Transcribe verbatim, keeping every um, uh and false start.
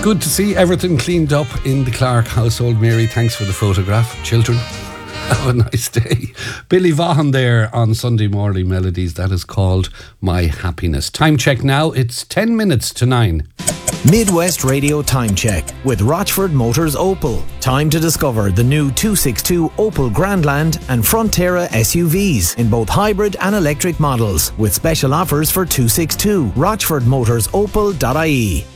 good to see everything cleaned up in the Clark household. Mary, thanks for the photograph. Children, have a nice day. Billy Vaughan there on Sunday Morning Melodies. That is called My Happiness. Time check now. It's ten minutes to nine. Midwest Radio Time Check with Rochford Motors Opel. Time to discover the new two sixty-two Opel Grandland and Frontera S U Vs in both hybrid and electric models with special offers for two sixty-two. rochford motors opel dot I E.